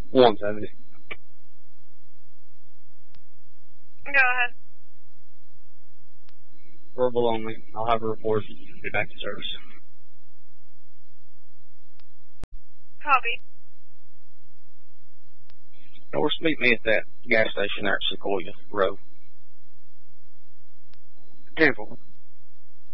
170. Go ahead. Verbal only. I'll have a report. Be back to service. Copy. Norris, meet me at that gas station there at Sequoia Road. Careful.